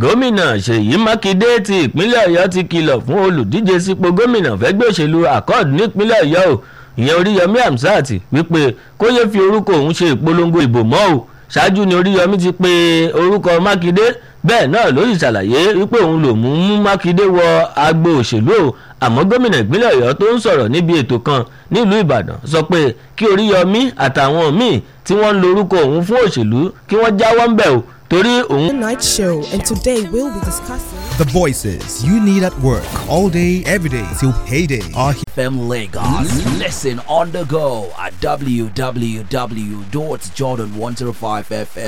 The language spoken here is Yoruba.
gómìnà Ṣèyí Mákindé ti ìpínlẹ̀ Ọ̀yọ́ ti kìlọ̀ fún olùdíje sípò gómìnà fẹ́gbẹ́ òṣèlú Accord nípínlẹ̀ Ọ̀yọ́ o ìyẹn Oríyọmí Hamzat wípé kó yẹ fi orúkọ òun ṣe ìpolongo ìbò mọ́ o ṣáájú ni Oríyọmí ti pe orúkọ Mákindé bẹ́ẹ̀ náà ló sì ṣàlàyé wípé òun ló mú Mákindé wọ agbo òṣèlú o àmọ́ gómìnà ìpínlẹ̀ Ọ̀yọ́ tó ń sọ̀rọ̀ níbi ètò kan nílùú Ìbàdàn sọ pé kí Oríyọmí àtàwọn míì tí wọ́n ń lo orúkọ òun fún òṣèlú kí wọ́n jáwọ́ ń bẹ̀ o torí òun. The Night Show, and today we'll be discussing the voices you need at work all day, every day till payday are FM Lagos. Listen on the go at www.jordan105fm.